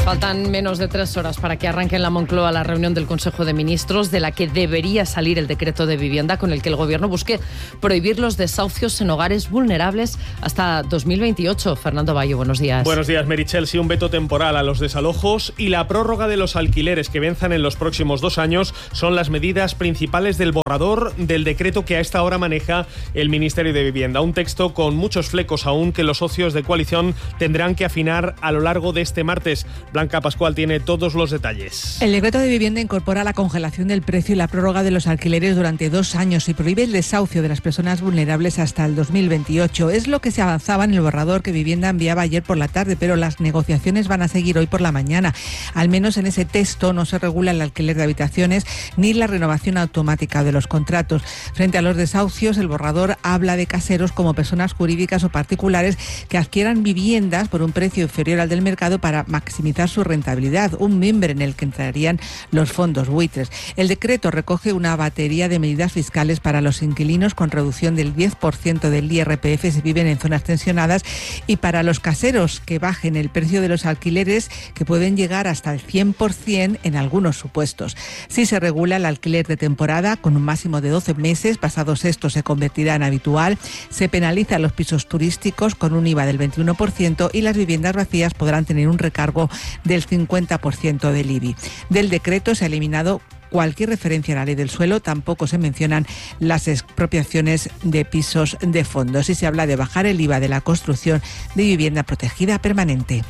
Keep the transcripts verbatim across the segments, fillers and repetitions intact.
Faltan menos de tres horas para que arranque en la Moncloa la reunión del Consejo de Ministros, de la que debería salir el decreto de vivienda con el que el Gobierno busque prohibir los desahucios en hogares vulnerables hasta dos mil veintiocho. Fernando Bayo, buenos días. Buenos días, Meritxell. Sí, un veto temporal a los desalojos y la prórroga de los alquileres que venzan en los próximos dos años son las medidas principales del borrador del decreto que a esta hora maneja el Ministerio de Vivienda. Un texto con muchos flecos aún que los socios de coalición tendrán que afinar a lo largo de este martes. Blanca Pascual tiene todos los detalles. El decreto de vivienda incorpora la congelación del precio y la prórroga de los alquileres durante dos años y prohíbe el desahucio de las personas vulnerables hasta el dos mil veintiocho. Es lo que se avanzaba en el borrador que Vivienda enviaba ayer por la tarde, pero las negociaciones van a seguir hoy por la mañana. Al menos en ese texto no se regula el alquiler de habitaciones ni la renovación automática de los contratos. Frente a los desahucios, el borrador habla de caseros como personas jurídicas o particulares que adquieran viviendas por un precio inferior al del mercado para maximizar su rentabilidad, un mimbres en el que entrarían los fondos buitres. El decreto recoge una batería de medidas fiscales para los inquilinos con reducción del diez por ciento del I R P F si viven en zonas tensionadas y para los caseros que bajen el precio de los alquileres, que pueden llegar hasta el cien por ciento en algunos supuestos. Si se regula el alquiler de temporada con un máximo de doce meses, pasados estos se convertirá en habitual, se penaliza los pisos turísticos con un I V A del veintiuno por ciento y las viviendas vacías podrán tener un recargo del cincuenta por ciento del I B I. Del decreto se ha eliminado cualquier referencia a la ley del suelo, tampoco se mencionan las expropiaciones de pisos de fondos y se habla de bajar el I V A de la construcción de vivienda protegida permanente.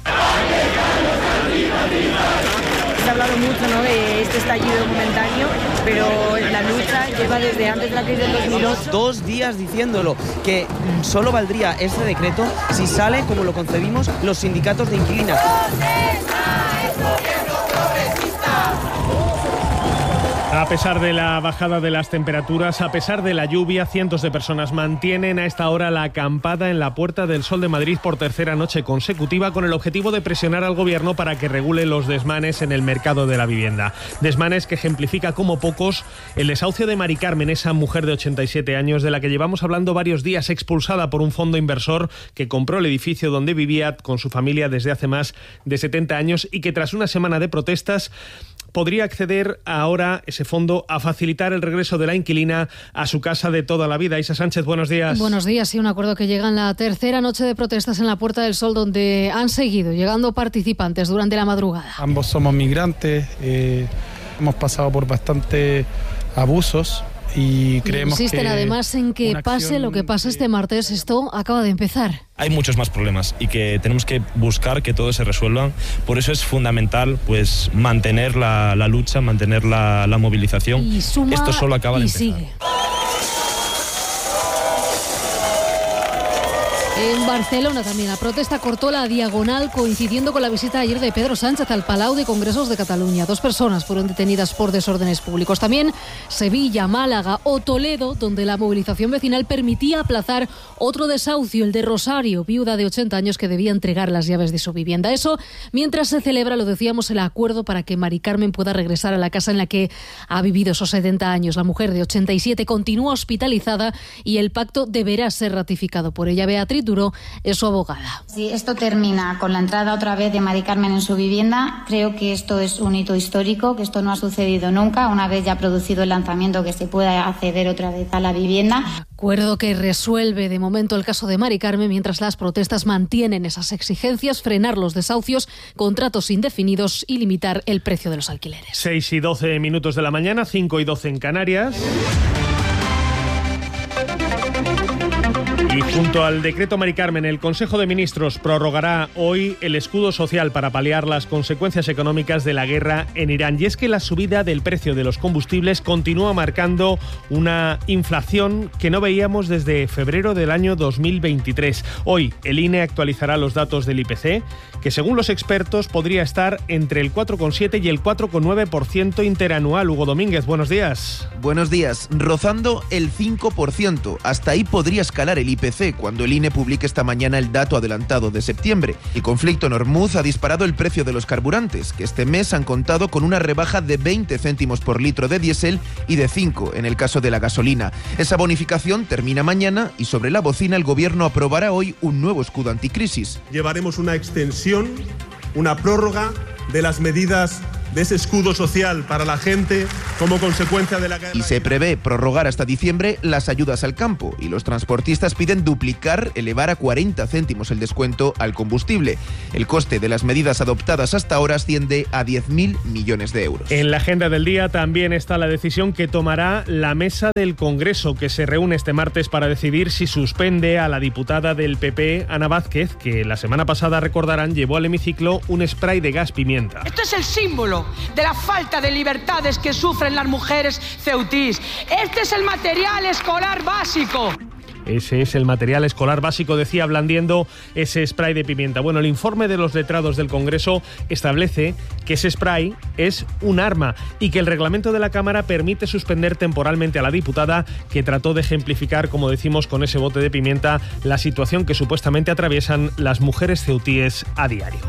Se ha hablado mucho, ¿no?, de este estallido momentáneo, pero la lucha lleva desde antes de la crisis del dos mil ocho. Dos días diciéndolo, que solo valdría este decreto si sale, como lo concebimos, los sindicatos de inquilinas. A pesar de la bajada de las temperaturas, a pesar de la lluvia, cientos de personas mantienen a esta hora la acampada en la Puerta del Sol de Madrid por tercera noche consecutiva con el objetivo de presionar al Gobierno para que regule los desmanes en el mercado de la vivienda. Desmanes que ejemplifica como pocos el desahucio de Mari Carmen, esa mujer de ochenta y siete años de la que llevamos hablando varios días, expulsada por un fondo inversor que compró el edificio donde vivía con su familia desde hace más de setenta años y que tras una semana de protestas podría acceder ahora ese fondo a facilitar el regreso de la inquilina a su casa de toda la vida. Isa Sánchez, buenos días. Buenos días. Sí, un acuerdo que llega en la tercera noche de protestas en la Puerta del Sol, donde han seguido llegando participantes durante la madrugada. Ambos somos migrantes, eh, hemos pasado por bastantes abusos y creemos Insisten que además en que pase lo que pase este martes, esto acaba de empezar. Hay muchos más problemas y que tenemos que buscar que todos se resuelvan. Por eso es fundamental pues mantener la, la lucha, mantener la, la movilización. Y suma Esto solo acaba de y empezar. Sigue. En Barcelona también la protesta cortó la diagonal coincidiendo con la visita ayer de Pedro Sánchez al Palau de Congresos de Cataluña. Dos personas fueron detenidas por desórdenes públicos. También Sevilla, Málaga o Toledo, donde la movilización vecinal permitía aplazar otro desahucio, el de Rosario, viuda de ochenta años que debía entregar las llaves de su vivienda. Eso mientras se celebra, lo decíamos, el acuerdo para que Mari Carmen pueda regresar a la casa en la que ha vivido esos setenta años. La mujer de ochenta y siete continúa hospitalizada y el pacto deberá ser ratificado por ella. Beatriz Duró es su abogada. Si esto termina con la entrada otra vez de Mari Carmen en su vivienda, creo que esto es un hito histórico, que esto no ha sucedido nunca, una vez ya producido el lanzamiento, que se pueda acceder otra vez a la vivienda. Acuerdo que resuelve de momento el caso de Mari Carmen, mientras las protestas mantienen esas exigencias: frenar los desahucios, contratos indefinidos y limitar el precio de los alquileres. seis y doce minutos de la mañana, cinco y doce en Canarias. Y junto al decreto Mari Carmen, el Consejo de Ministros prorrogará hoy el escudo social para paliar las consecuencias económicas de la guerra en Irán. Y es que la subida del precio de los combustibles continúa marcando una inflación que no veíamos desde febrero del año dos mil veintitrés. Hoy el I N E actualizará los datos del I P C, que según los expertos podría estar entre el cuatro coma siete y el cuatro coma nueve por ciento interanual. Hugo Domínguez, buenos días. Buenos días. Rozando el cinco por ciento. Hasta ahí podría escalar el I P C cuando el I N E publique esta mañana el dato adelantado de septiembre. El conflicto en Hormuz ha disparado el precio de los carburantes, que este mes han contado con una rebaja de veinte céntimos por litro de diésel y de cinco en el caso de la gasolina. Esa bonificación termina mañana y sobre la bocina el Gobierno aprobará hoy un nuevo escudo anticrisis. Llevaremos una extensión, una prórroga de las medidas de ese escudo social para la gente como consecuencia de la... Y se prevé prorrogar hasta diciembre las ayudas al campo y los transportistas piden duplicar, elevar a cuarenta céntimos el descuento al combustible. El coste de las medidas adoptadas hasta ahora asciende a diez mil millones de euros. En la agenda del día también está la decisión que tomará la mesa del Congreso, que se reúne este martes para decidir si suspende a la diputada del P P, Ana Vázquez, que la semana pasada, recordarán, llevó al hemiciclo un spray de gas pimienta. Esto es el símbolo de la falta de libertades que sufren las mujeres ceutís. Este es el material escolar básico. Ese es el material escolar básico, decía, blandiendo ese spray de pimienta. Bueno, el informe de los letrados del Congreso establece que ese spray es un arma y que el reglamento de la Cámara permite suspender temporalmente a la diputada, que trató de ejemplificar, como decimos, con ese bote de pimienta, la situación que supuestamente atraviesan las mujeres ceutíes a diario.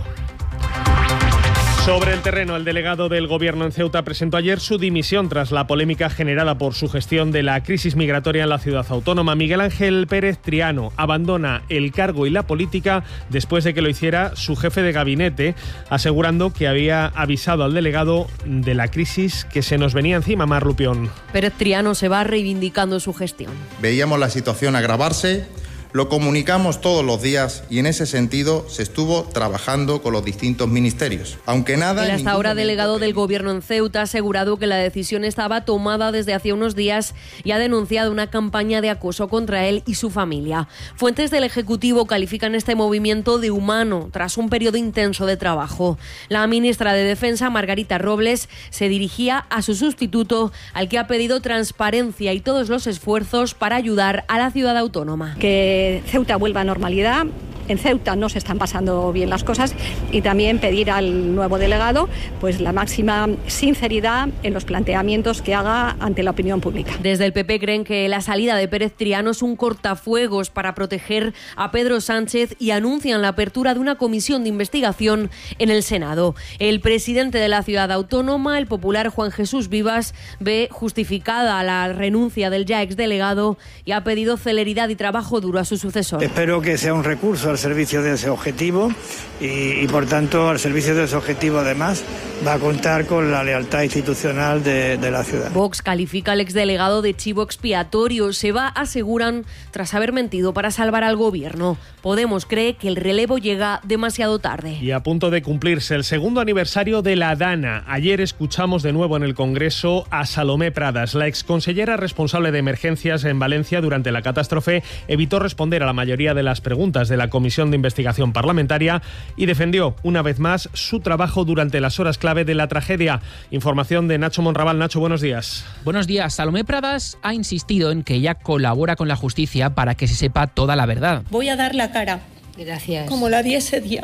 Sobre el terreno, el delegado del Gobierno en Ceuta presentó ayer su dimisión tras la polémica generada por su gestión de la crisis migratoria en la ciudad autónoma. Miguel Ángel Pérez Triano abandona el cargo y la política después de que lo hiciera su jefe de gabinete, asegurando que había avisado al delegado de la crisis que se nos venía encima. Mar Lupión. Pérez Triano se va reivindicando su gestión. Veíamos la situación agravarse. Lo comunicamos todos los días y en ese sentido se estuvo trabajando con los distintos ministerios. Aunque nada... El hasta ahora delegado del Gobierno en Ceuta ha asegurado que la decisión estaba tomada desde hace unos días y ha denunciado una campaña de acoso contra él y su familia. Fuentes del Ejecutivo califican este movimiento de humano tras un periodo intenso de trabajo. La ministra de Defensa, Margarita Robles, se dirigía a su sustituto, al que ha pedido transparencia y todos los esfuerzos para ayudar a la ciudad autónoma. Que Ceuta vuelva a normalidad. En Ceuta no se están pasando bien las cosas y también pedir al nuevo delegado pues la máxima sinceridad en los planteamientos que haga ante la opinión pública. Desde el P P creen que la salida de Pérez Triano es un cortafuegos para proteger a Pedro Sánchez y anuncian la apertura de una comisión de investigación en el Senado. El presidente de la ciudad autónoma, el popular Juan Jesús Vivas, ve justificada la renuncia del ya exdelegado y ha pedido celeridad y trabajo duro a su sucesor. Espero que sea un recurso al servicio de ese objetivo y, y por tanto al servicio de ese objetivo además va a contar con la lealtad institucional de, de la ciudad. Vox califica al exdelegado de chivo expiatorio. Se va, aseguran, tras haber mentido para salvar al gobierno. Podemos cree que el relevo llega demasiado tarde. Y a punto de cumplirse el segundo aniversario de la Dana. Ayer escuchamos de nuevo en el Congreso a Salomé Pradas. La exconsellera responsable de emergencias en Valencia durante la catástrofe evitó responder a la mayoría de las preguntas de la Comisión de Investigación Parlamentaria y defendió una vez más su trabajo durante las horas clave de la tragedia. Información de Nacho Monraval. Nacho, buenos días. Buenos días. Salomé Pradas ha insistido en que ella colabora con la justicia para que se sepa toda la verdad. Voy a dar la cara. Gracias. Como la di ese día.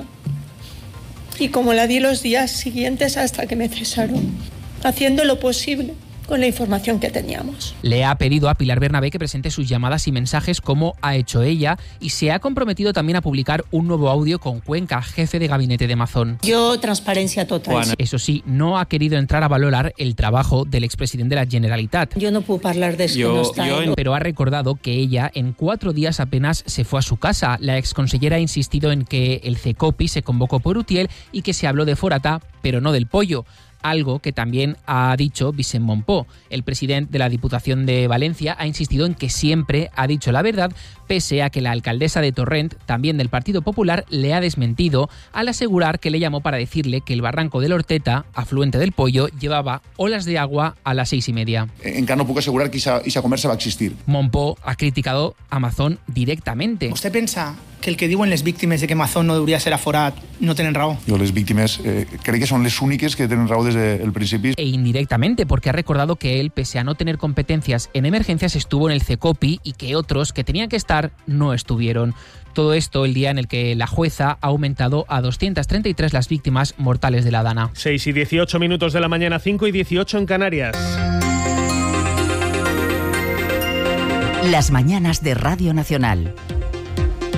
Y como la di los días siguientes hasta que me cesaron. Haciendo lo posible con la información que teníamos. Le ha pedido a Pilar Bernabé que presente sus llamadas y mensajes como ha hecho ella y se ha comprometido también a publicar un nuevo audio con Cuenca, jefe de gabinete de Mazón. Yo, transparencia total. Juana. Eso sí, no ha querido entrar a valorar el trabajo del expresidente de la Generalitat. Yo no puedo hablar de eso. Yo, no está yo, pero ha recordado que ella en cuatro días apenas se fue a su casa. La exconsellera ha insistido en que el CECOPI se convocó por Utiel y que se habló de Forata, pero no del pollo. Algo que también ha dicho Vicent Montpó. El presidente de la Diputación de Valencia ha insistido en que siempre ha dicho la verdad, pese a que la alcaldesa de Torrent, también del Partido Popular, le ha desmentido al asegurar que le llamó para decirle que el barranco del Horteta, afluente del Pollo, llevaba olas de agua a las seis y media. Encara no puc asegurar que esa conversa va a existir. Montpó ha criticado a Mazón directamente. ¿Usted pensa que el que diuen les víctimes de que Mazón no debería ser aforat no tenen raó? Jo les víctimes eh, crec que són les úniques que tenen raó des del principi. E indirectamente, porque ha recordado que él, pese a no tener competencias en emergencias, estuvo en el CECOPI y que otros que tenían que estar no estuvieron. Todo esto el día en el que la jueza ha aumentado a doscientas treinta y tres las víctimas mortales de la Dana. seis y dieciocho minutos de la mañana, cinco y dieciocho en Canarias. Las mañanas de Radio Nacional.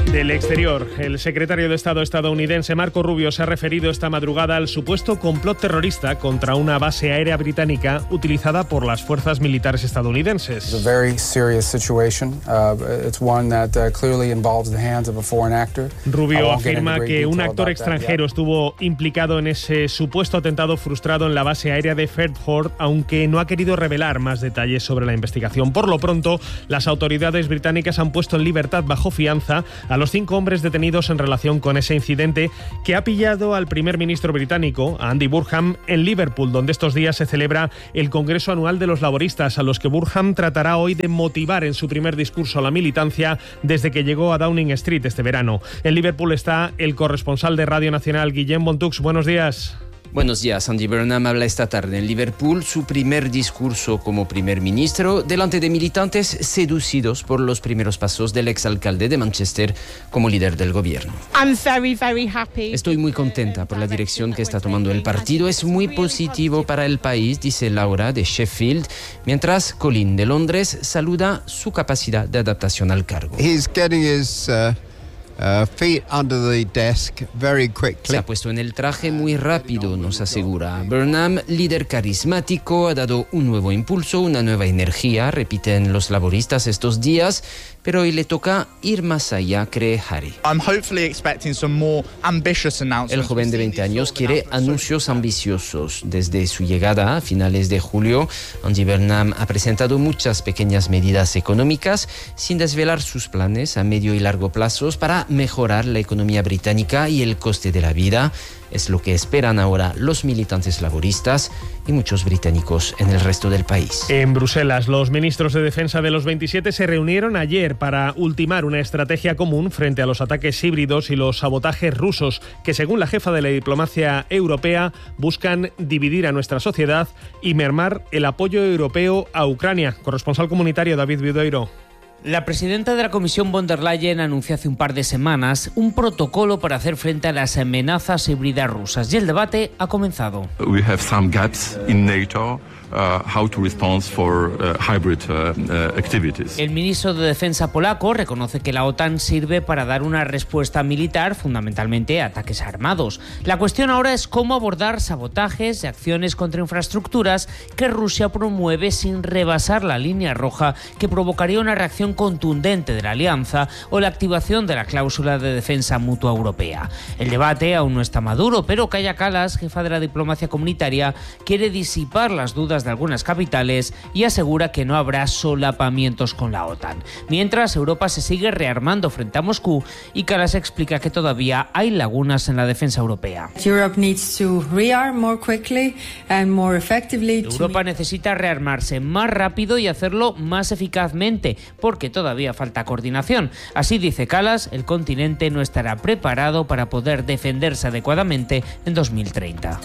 Del exterior, el secretario de Estado estadounidense Marco Rubio se ha referido esta madrugada al supuesto complot terrorista contra una base aérea británica utilizada por las fuerzas militares estadounidenses. It's a very serious situation. Uh, it's one that uh, clearly involves the hands of a foreign actor. Rubio afirma que un actor extranjero estuvo implicado en ese supuesto atentado frustrado en la base aérea de Fairford, aunque no ha querido revelar más detalles sobre la investigación. Por lo pronto, las autoridades británicas han puesto en libertad bajo fianza a los cinco hombres detenidos en relación con ese incidente que ha pillado al primer ministro británico, a Andy Burnham, en Liverpool, donde estos días se celebra el Congreso Anual de los Laboristas, a los que Burnham tratará hoy de motivar en su primer discurso a la militancia desde que llegó a Downing Street este verano. En Liverpool está el corresponsal de Radio Nacional, Guillem Bontux. Buenos días. Buenos días. Andy Burnham habla esta tarde en Liverpool, su primer discurso como primer ministro, delante de militantes seducidos por los primeros pasos del exalcalde de Manchester como líder del gobierno. I'm very, very happy. Estoy muy contenta por la dirección que está tomando el partido. Es muy positivo para el país, dice Laura de Sheffield, mientras Colin de Londres saluda su capacidad de adaptación al cargo. He's getting his, uh... Uh, feet under the desk very quickly. Se ha puesto en el traje muy rápido, nos asegura. Burnham, líder carismático, ha dado un nuevo impulso, una nueva energía, repiten los laboristas estos días, pero hoy le toca ir más allá, cree Harry. I'm hopefully expecting some more ambitious announcements. El joven de veinte años quiere anuncios ambiciosos. Desde su llegada a finales de julio, Andy Burnham ha presentado muchas pequeñas medidas económicas sin desvelar sus planes a medio y largo plazos para mejorar la economía británica y el coste de la vida. Es lo que esperan ahora los militantes laboristas y muchos británicos en el resto del país. En Bruselas, los ministros de defensa de los veintisiete se reunieron ayer para ultimar una estrategia común frente a los ataques híbridos y los sabotajes rusos que, según la jefa de la diplomacia europea, buscan dividir a nuestra sociedad y mermar el apoyo europeo a Ucrania. Corresponsal comunitario David Vidoiro. La presidenta de la Comisión von der Leyen anunció hace un par de semanas un protocolo para hacer frente a las amenazas híbridas rusas y el debate ha comenzado. We have some gaps in NATO. Uh, how to respond for uh, hybrid uh, uh, activities. El ministro de Defensa polaco reconoce que la OTAN sirve para dar una respuesta militar, fundamentalmente a ataques armados. La cuestión ahora es cómo abordar sabotajes y acciones contra infraestructuras que Rusia promueve sin rebasar la línea roja que provocaría una reacción contundente de la alianza o la activación de la cláusula de defensa mutua europea. El debate aún no está maduro, pero Kaja Kallas, jefa de la diplomacia comunitaria, quiere disipar las dudas de algunas capitales y asegura que no habrá solapamientos con la OTAN. Mientras, Europa se sigue rearmando frente a Moscú y Kallas explica que todavía hay lagunas en la defensa europea. Europe needs to rearm more quickly and more effectively. Europa necesita rearmarse más rápido y hacerlo más eficazmente, porque todavía falta coordinación. Así dice Kallas, el continente no estará preparado para poder defenderse adecuadamente en dos mil treinta.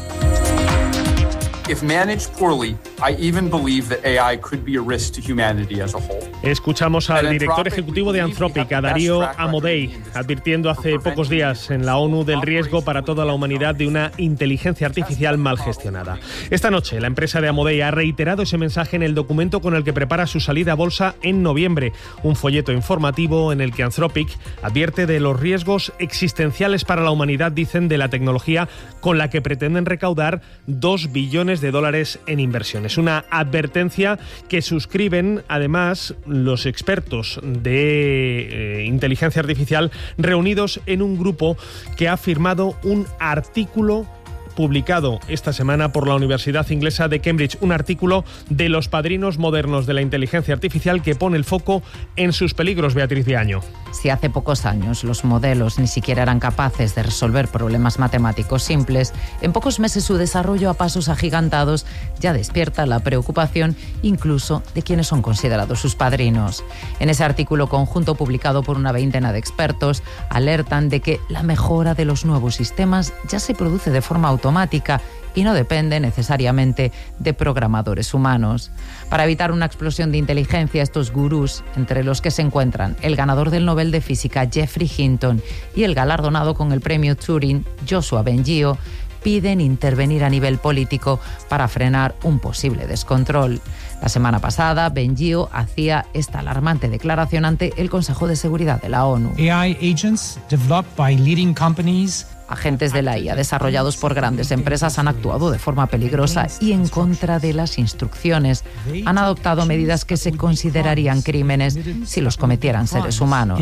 If managed poorly, I even believe that A I could be a risk to humanity as a whole. Escuchamos al director ejecutivo de Anthropic, a Darío Amodei, advirtiendo hace pocos días en la ONU del riesgo para toda la humanidad de una inteligencia artificial mal gestionada. Esta noche, la empresa de Amodei ha reiterado ese mensaje en el documento con el que prepara su salida a bolsa en noviembre, un folleto informativo en el que Anthropic advierte de los riesgos existenciales para la humanidad, dicen, de la tecnología con la que pretenden recaudar dos billones de dólares en inversiones. Una advertencia que suscriben además los expertos de eh, inteligencia artificial reunidos en un grupo que ha firmado un artículo publicado esta semana por la Universidad Inglesa de Cambridge, un artículo de los padrinos modernos de la inteligencia artificial que pone el foco en sus peligros. Beatriz Viaño. Si hace pocos años los modelos ni siquiera eran capaces de resolver problemas matemáticos simples, en pocos meses su desarrollo a pasos agigantados ya despierta la preocupación incluso de quienes son considerados sus padrinos. En ese artículo conjunto publicado por una veintena de expertos, alertan de que la mejora de los nuevos sistemas ya se produce de forma automática y no depende necesariamente de programadores humanos. Para evitar una explosión de inteligencia, estos gurús, entre los que se encuentran el ganador del Nobel de Física Geoffrey Hinton y el galardonado con el premio Turing Joshua Bengio, piden intervenir a nivel político para frenar un posible descontrol. La semana pasada, Bengio hacía esta alarmante declaración ante el Consejo de Seguridad de la ONU. A I agents developed by leading companies. Agentes de la I A desarrollados por grandes empresas han actuado de forma peligrosa y en contra de las instrucciones. Han adoptado medidas que se considerarían crímenes si los cometieran seres humanos.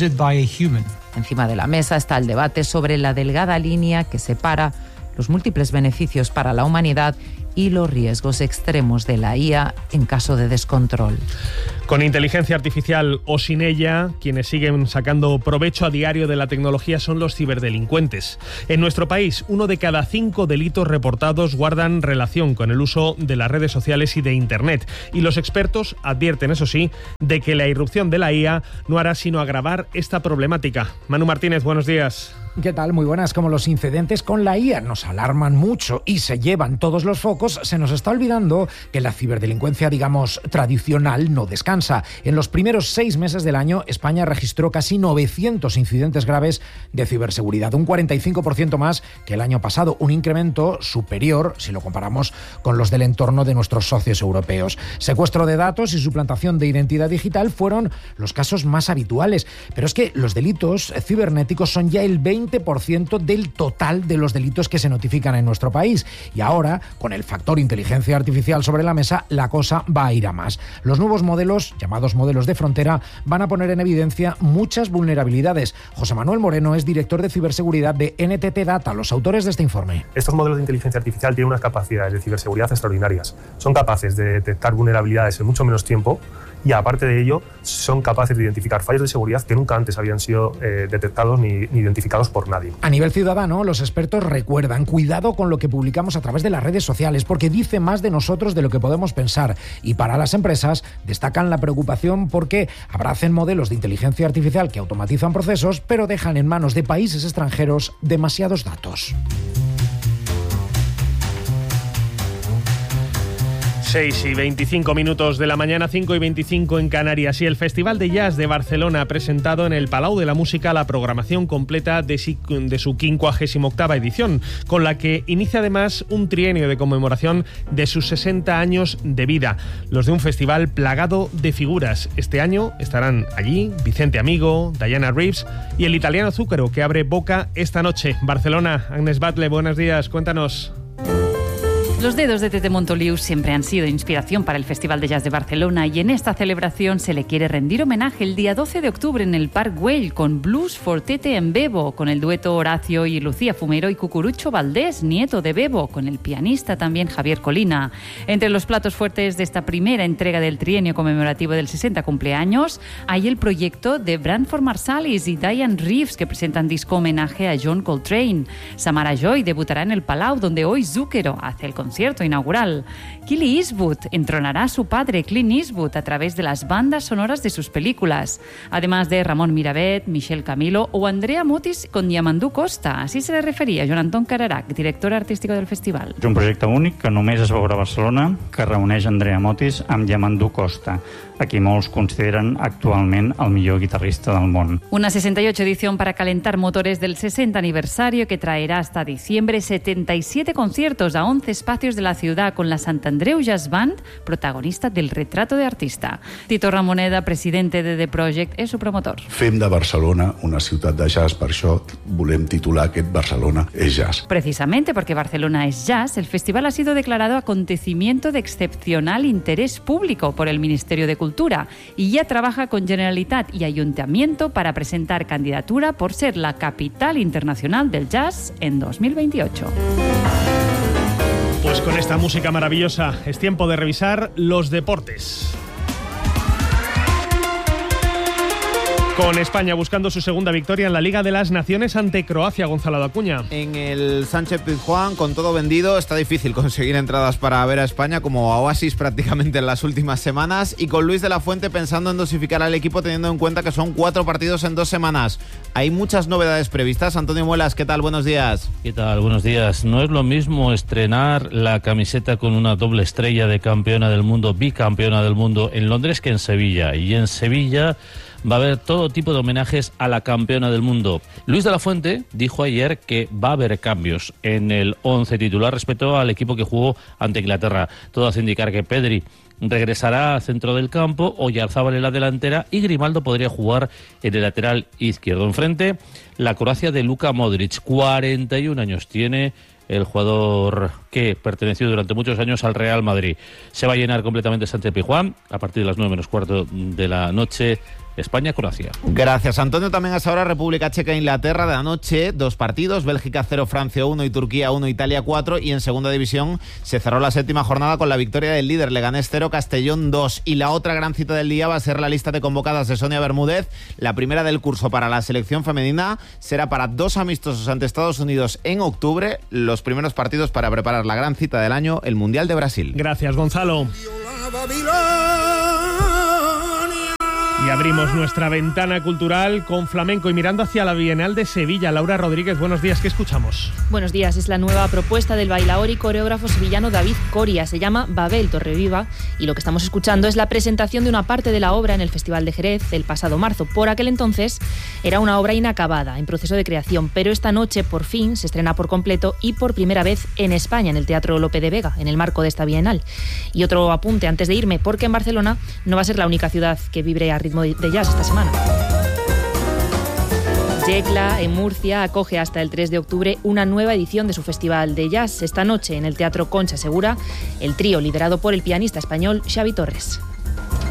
Encima de la mesa está el debate sobre la delgada línea que separa los múltiples beneficios para la humanidad y los riesgos extremos de la I A en caso de descontrol. Con inteligencia artificial o sin ella, quienes siguen sacando provecho a diario de la tecnología son los ciberdelincuentes. En nuestro país, uno de cada cinco delitos reportados guardan relación con el uso de las redes sociales y de Internet. Y los expertos advierten, eso sí, de que la irrupción de la I A no hará sino agravar esta problemática. Manu Martínez, buenos días. ¿Qué tal? Muy buenas. Como los incidentes con la I A nos alarman mucho y se llevan todos los focos, se nos está olvidando que la ciberdelincuencia, digamos, tradicional no descansa. En los primeros seis meses del año, España registró casi novecientos incidentes graves de ciberseguridad, un cuarenta y cinco por ciento más que el año pasado, un incremento superior si lo comparamos con los del entorno de nuestros socios europeos. Secuestro de datos y suplantación de identidad digital fueron los casos más habituales, pero es que los delitos cibernéticos son ya el veinte por ciento del total de los delitos que se notifican en nuestro país. Y ahora, con el factor inteligencia artificial sobre la mesa, la cosa va a ir a más. Los nuevos modelos, llamados modelos de frontera, van a poner en evidencia muchas vulnerabilidades. José Manuel Moreno es director de ciberseguridad de N T T Data, los autores de este informe. Estos modelos de inteligencia artificial tienen unas capacidades de ciberseguridad extraordinarias. Son capaces de detectar vulnerabilidades en mucho menos tiempo y, aparte de ello, son capaces de identificar fallos de seguridad que nunca antes habían sido eh, detectados ni, ni identificados por nadie. A nivel ciudadano, los expertos recuerdan: cuidado con lo que publicamos a través de las redes sociales, porque dice más de nosotros de lo que podemos pensar. Y para las empresas, destacan la preocupación porque abracen modelos de inteligencia artificial que automatizan procesos, pero dejan en manos de países extranjeros demasiados datos. seis y veinticinco minutos de la mañana, cinco y veinticinco en Canarias. Y el Festival de Jazz de Barcelona ha presentado en el Palau de la Música la programación completa de, si, de su quincuagésima octava edición, con la que inicia además un trienio de conmemoración de sus sesenta años de vida. Los de un festival plagado de figuras. Este año estarán allí Vicente Amigo, Diana Reeves y el italiano Zucchero, que abre boca esta noche. Barcelona, Agnes Batle, buenos días, cuéntanos. Los dedos de Tete Montoliu siempre han sido inspiración para el Festival de Jazz de Barcelona y en esta celebración se le quiere rendir homenaje el día doce de octubre en el Parc Güell con Blues for Tete en Bebo, con el dueto Horacio y Lucía Fumero, y Cucurucho Valdés, nieto de Bebo, con el pianista también Javier Colina. Entre los platos fuertes de esta primera entrega del trienio conmemorativo del sesenta cumpleaños hay el proyecto de Branford Marsalis y Diane Reeves, que presentan disco homenaje a John Coltrane. Samara Joy debutará en el Palau, donde hoy Zucchero hace el concierto concierto inaugural. Kelly Eastwood entronará a su padre Clint Eastwood a través de las bandas sonoras de sus películas, además de Ramón Miravet, Michel Camilo o Andrea Mutis con Diamandú Costa. Así se le referia Joan Anton Cararac, director artístico del festival. És un projecte únic que només es veurà a Barcelona, que reuneix Andrea Mutis amb Diamandú Costa, a qui molts consideren actualment el millor guitarrista del món. Una sesenta y ocho edición para calentar motores del sesenta aniversario que traerá hasta diciembre setenta y siete conciertos a once espacios de la ciudad con la Sant Andreu Jazz Band, protagonista del retrato de artista. Tito Ramoneda, presidente de The Project, és su promotor. Fem de Barcelona una ciutat de jazz, per això volem titular aquest Barcelona és jazz. Precisamente porque Barcelona es jazz, el festival ha sido declarado acontecimiento de excepcional interés público por el Ministerio de Cultura y ya trabaja con Generalitat y Ayuntamiento para presentar candidatura por ser la capital internacional del jazz en dos mil veintiocho. Pues con esta música maravillosa es tiempo de revisar los deportes. Con España buscando su segunda victoria en la Liga de las Naciones ante Croacia, Gonzalo de Acuña. En el Sánchez-Pizjuán, con todo vendido, está difícil conseguir entradas para ver a España como a oasis prácticamente en las últimas semanas, y con Luis de la Fuente pensando en dosificar al equipo teniendo en cuenta que son cuatro partidos en dos semanas. Hay muchas novedades previstas. Antonio Muelas, ¿qué tal? Buenos días. ¿Qué tal? Buenos días. No es lo mismo estrenar la camiseta con una doble estrella de campeona del mundo, bicampeona del mundo en Londres, que en Sevilla. Y en Sevilla va a haber todo tipo de homenajes a la campeona del mundo. Luis de la Fuente dijo ayer que va a haber cambios en el once titular respecto al equipo que jugó ante Inglaterra. Todo hace indicar que Pedri regresará al centro del campo, Oyarzábal en la delantera y Grimaldo podría jugar en el lateral izquierdo. Enfrente, la Croacia de Luka Modric, cuarenta y un años tiene el jugador que perteneció durante muchos años al Real Madrid. Se va a llenar completamente Sánchez Pizjuán a partir de las nueve menos cuarto de la noche. España-Croacia. Gracias, Antonio. También hasta ahora República Checa e Inglaterra de anoche, dos partidos, Bélgica cero, Francia uno y Turquía uno, Italia cuatro, y en segunda división se cerró la séptima jornada con la victoria del líder Leganés cero, Castellón dos, y la otra gran cita del día va a ser la lista de convocadas de Sonia Bermúdez. La primera del curso para la selección femenina será para dos amistosos ante Estados Unidos en octubre, los primeros partidos para preparar la gran cita del año, el Mundial de Brasil. Gracias, Gonzalo. Y abrimos nuestra ventana cultural con flamenco y mirando hacia la Bienal de Sevilla. Laura Rodríguez, buenos días, ¿qué escuchamos? Buenos días, es la nueva propuesta del bailaor y coreógrafo sevillano David Coria. Se llama Babel Torreviva y lo que estamos escuchando es la presentación de una parte de la obra en el Festival de Jerez el pasado marzo. Por aquel entonces era una obra inacabada, en proceso de creación, pero esta noche por fin se estrena por completo y por primera vez en España, en el Teatro Lope de Vega, en el marco de esta Bienal. Y otro apunte antes de irme, porque en Barcelona no va a ser la única ciudad que vibre a ritmo de jazz esta semana. Yecla, en Murcia, acoge hasta el tres de octubre una nueva edición de su festival de jazz. Esta noche en el Teatro Concha Segura, el trío liderado por el pianista español Xavi Torres.